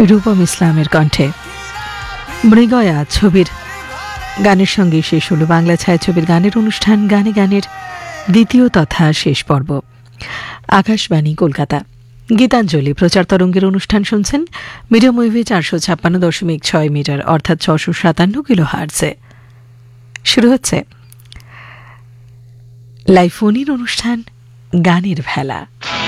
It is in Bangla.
রূপম ইসলামের কণ্ঠে। মৃগয়া ছবির গানের সঙ্গে শেষ হলো বাংলা ছায়াছবির গানের অনুষ্ঠান গানে গানের দ্বিতীয় তথা শেষ পর্ব। আকাশবাণী কলকাতা গীতাঞ্জলি প্রচার তরঙ্গের অনুষ্ঠান শুনছেন মিডিয়াম ওয়েভে 456.6 মিটার অর্থাৎ 657 কিলোহার্টজে। শুরু হচ্ছে লাইভ ফোন ইন অনুষ্ঠান গানের ভেলা।